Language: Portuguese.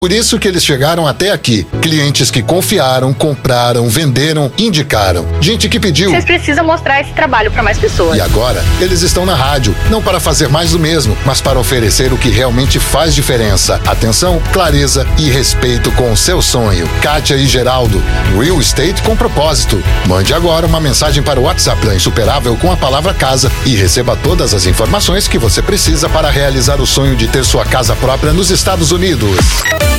Por isso que eles chegaram até aqui. Clientes que confiaram, compraram, venderam, indicaram. Gente que pediu. Vocês precisam mostrar esse trabalho para mais pessoas. E agora, eles estão na rádio, não para fazer mais do mesmo, mas para oferecer o que realmente faz diferença. Atenção, clareza e respeito com o seu sonho. Kátia e Geraldo, Real Estate com propósito. Mande agora uma mensagem para o WhatsApp da Insuperável com a palavra casa e receba todas as informações que você precisa para realizar o sonho de ter sua casa própria nos Estados Unidos.